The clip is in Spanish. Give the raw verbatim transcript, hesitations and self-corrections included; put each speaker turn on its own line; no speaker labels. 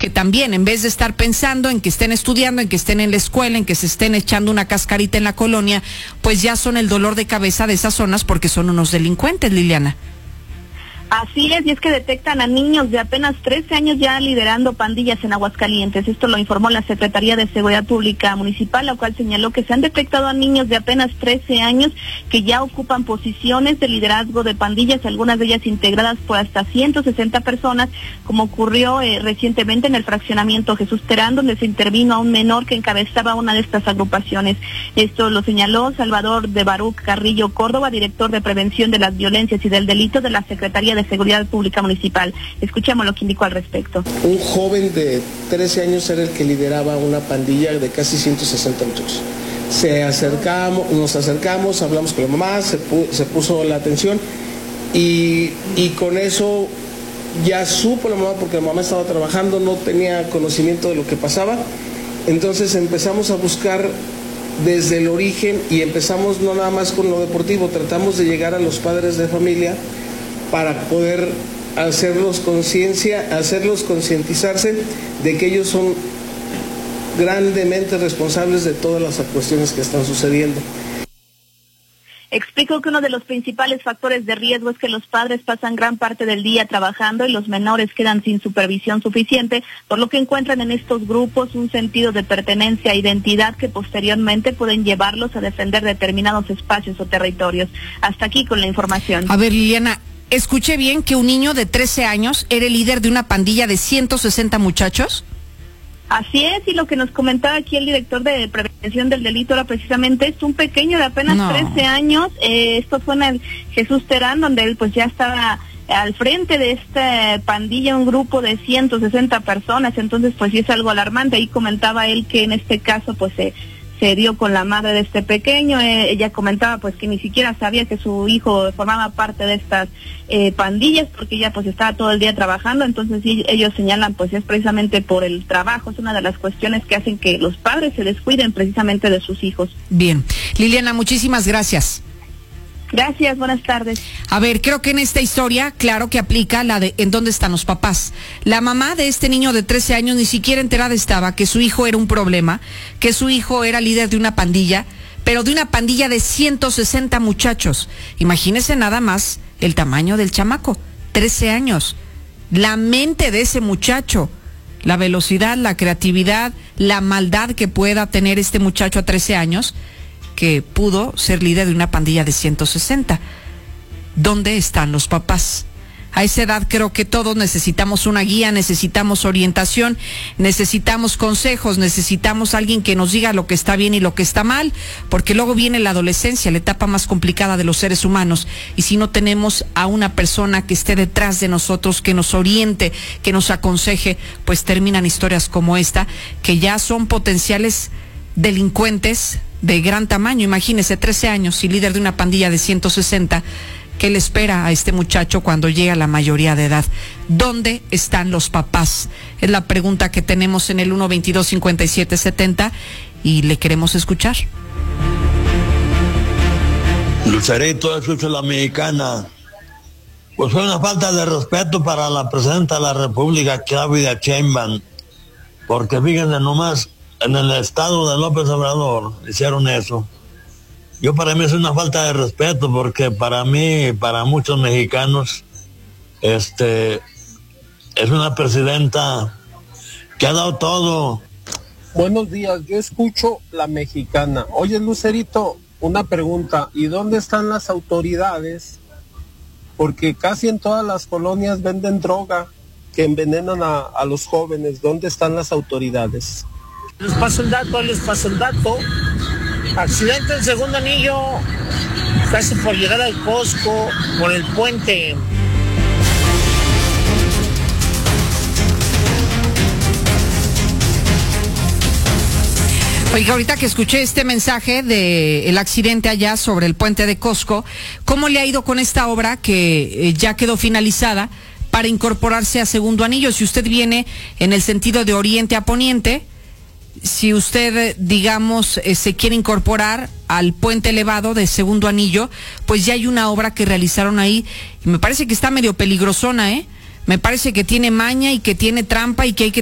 que también en vez de estar pensando en que estén estudiando, en que estén en la escuela, en que se estén echando una cascarita en la colonia, pues ya son el dolor de cabeza de esas zonas porque son unos delincuentes, Liliana.
Así es, y es que detectan a niños de apenas trece años ya liderando pandillas en Aguascalientes. Esto lo informó la Secretaría de Seguridad Pública Municipal, la cual señaló que se han detectado a niños de apenas trece años que ya ocupan posiciones de liderazgo de pandillas, algunas de ellas integradas por hasta ciento sesenta personas, como ocurrió eh, recientemente en el fraccionamiento Jesús Terán, donde se intervino a un menor que encabezaba una de estas agrupaciones. Esto lo señaló Salvador de Baruch Carrillo Córdoba, director de Prevención de las Violencias y del Delito de la Secretaría de Seguridad Pública Municipal. Escuchemos lo que indicó al respecto.
Un joven de trece años era el que lideraba una pandilla de casi ciento sesenta muchachos. Se acercamos, nos acercamos, hablamos con la mamá, se, pu se puso la atención y, y con eso ya supo la mamá, porque la mamá estaba trabajando, no tenía conocimiento de lo que pasaba. Entonces empezamos a buscar desde el origen y empezamos no nada más con lo deportivo, tratamos de llegar a los padres de familia para poder hacerlos conciencia, hacerlos concientizarse de que ellos son grandemente responsables de todas las cuestiones que están sucediendo.
Explicó que uno de los principales factores de riesgo es que los padres pasan gran parte del día trabajando y los menores quedan sin supervisión suficiente, por lo que encuentran en estos grupos un sentido de pertenencia e identidad que posteriormente pueden llevarlos a defender determinados espacios o territorios. Hasta aquí con la información.
A ver, Liliana, escuché bien que un niño de trece años era el líder de una pandilla de ciento sesenta muchachos.
Así es, y lo que nos comentaba aquí el director de Prevención del Delito era precisamente esto, un pequeño de apenas no. trece años, eh, esto fue en el Jesús Terán, donde él pues ya estaba al frente de esta pandilla, un grupo de ciento sesenta personas, entonces pues sí es algo alarmante. Ahí comentaba él que en este caso pues se... Eh, se dio con la madre de este pequeño, eh, ella comentaba pues que ni siquiera sabía que su hijo formaba parte de estas eh, pandillas, porque ella pues estaba todo el día trabajando. Entonces sí, ellos señalan pues es precisamente por el trabajo, es una de las cuestiones que hacen que los padres se descuiden precisamente de sus hijos.
Bien, Liliana, muchísimas gracias.
Gracias, buenas tardes.
A ver, creo que en esta historia, claro que aplica la de ¿en dónde están los papás? La mamá de este niño de trece años ni siquiera enterada estaba que su hijo era un problema, que su hijo era líder de una pandilla, pero de una pandilla de ciento sesenta muchachos. Imagínese nada más el tamaño del chamaco, trece años. La mente de ese muchacho, la velocidad, la creatividad, la maldad que pueda tener este muchacho a trece años, que pudo ser líder de una pandilla de ciento sesenta. ¿Dónde están los papás? A esa edad creo que todos necesitamos una guía, necesitamos orientación, necesitamos consejos, necesitamos alguien que nos diga lo que está bien y lo que está mal, porque luego viene la adolescencia, la etapa más complicada de los seres humanos, y si no tenemos a una persona que esté detrás de nosotros, que nos oriente, que nos aconseje, pues terminan historias como esta, que ya son potenciales delincuentes de gran tamaño. Imagínese, trece años y líder de una pandilla de ciento sesenta. ¿Qué le espera a este muchacho cuando llega a la mayoría de edad? ¿Dónde están los papás? Es la pregunta que tenemos en el uno veintidós cincuenta y siete setenta y le queremos escuchar.
Lucerito, escucho la mexicana. Pues fue una falta de respeto para la presidenta de la República, Claudia Sheinbaum, porque fíjense nomás, en el estado de López Obrador hicieron eso. Yo para mí es una falta de respeto, porque para mí, para muchos mexicanos, este, es una presidenta que ha dado todo.
Buenos días, yo escucho la mexicana. Oye, Lucerito, una pregunta, ¿y dónde están las autoridades? Porque casi en todas las colonias venden droga que envenenan a, a los jóvenes. ¿Dónde están las autoridades?
Les paso el dato, les paso el dato. Accidente en Segundo Anillo, casi por llegar al Costco, por el puente.
Oiga, ahorita que escuché este mensaje de el accidente allá sobre el puente de Costco, ¿cómo le ha ido con esta obra que eh, ya quedó finalizada para incorporarse a Segundo Anillo? Si usted viene en el sentido de oriente a poniente, si usted, digamos, eh, se quiere incorporar al puente elevado de Segundo Anillo, pues ya hay una obra que realizaron ahí, y me parece que está medio peligrosona, ¿eh? Me parece que tiene maña y que tiene trampa y que hay que